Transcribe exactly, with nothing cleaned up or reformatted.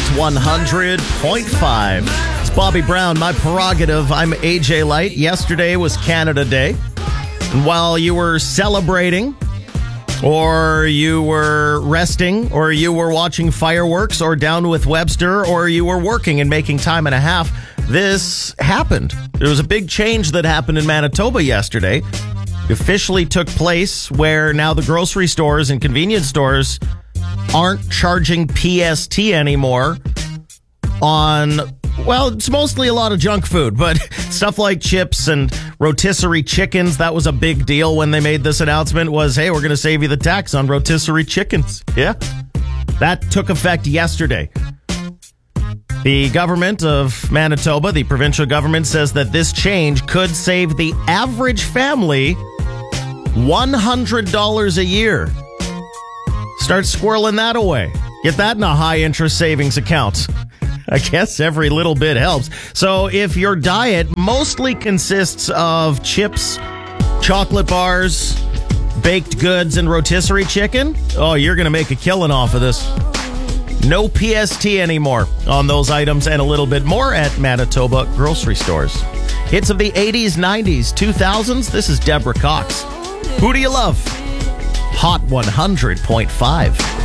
one hundred point five. It's Bobby Brown, my prerogative. I'm A J Light. Yesterday was Canada Day. And while you were celebrating, or you were resting, or you were watching fireworks, or down with Webster, or you were working and making time and a half, this happened. There was a big change that happened in Manitoba yesterday. It officially took place where now the grocery stores and convenience stores aren't charging P S T anymore on, well, it's mostly a lot of junk food, but stuff like chips and rotisserie chickens. That was a big deal when they made this announcement was, hey, we're going to save you the tax on rotisserie chickens. Yeah, that took effect yesterday. The government of Manitoba, the provincial government, says that this change could save the average family one hundred dollars a year. Start squirreling that away. Get that in a high-interest savings account. I guess every little bit helps. So if your diet mostly consists of chips, chocolate bars, baked goods, and rotisserie chicken, oh, you're going to make a killing off of this. No P S T anymore on those items and a little bit more at Manitoba grocery stores. Hits of the eighties, nineties, two thousands. This is Deborah Cox. Who do you love? Hot one hundred point five.